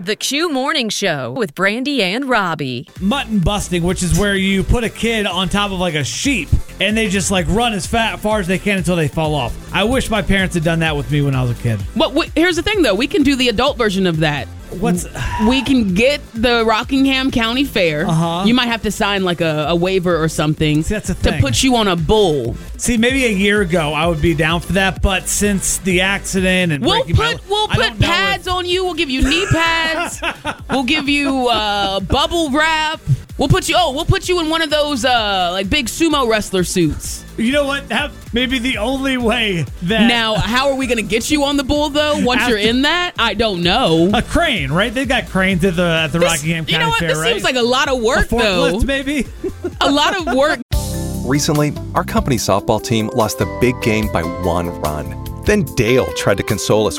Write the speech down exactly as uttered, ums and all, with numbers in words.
The Q Morning Show with Brandy and Robbie. Mutton busting, which is where you put a kid on top of like a sheep and they just like run as fat, far as they can until they fall off. I wish my parents had done that with me when I was a kid. But w- here's the thing, though. We can do the adult version of that. What's we can get the Rockingham County Fair. Uh-huh. You might have to sign like a, a waiver or something. See, that's the to thing. put you on a bull. See, maybe a year ago I would be down for that, but since the accident and We'll breaking put my, we'll I put don't know pads if- on you. We'll give you knee pads. We'll give you uh, bubble wrap. We'll put you. Oh, we'll put you in one of those uh, like big sumo wrestler suits. You know what? That may be the only way that Now, how are we going to get you on the bull though? Once After- you're in that, I don't know. a crane, right? They've got cranes at the at the This- Rockingham County you know what? Fair, This right? seems like a lot of a work, though. forklift, maybe. A lot of work. Recently, our company softball team lost a big game by one run. Then Dale tried to console us